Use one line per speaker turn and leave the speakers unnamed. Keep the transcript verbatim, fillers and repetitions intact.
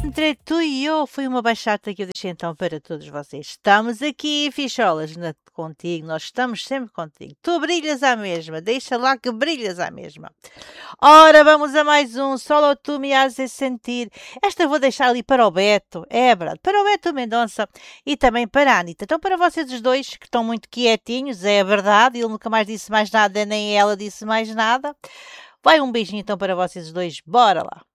Entre tu e eu foi uma bachata que eu deixei então para todos vocês. Estamos aqui, ficholas, na, contigo. Nós estamos sempre contigo. Tu brilhas à mesma. Deixa lá que brilhas à mesma. Ora, vamos a mais um. Solo tu me has de sentir. Esta eu vou deixar ali para o Beto. É verdade. Para o Beto Mendonça e também para a Anitta. Então, para vocês os dois que estão muito quietinhos, é verdade. Ele nunca mais disse mais nada, nem ela disse mais nada. Vai um beijinho então para vocês os dois. Bora lá.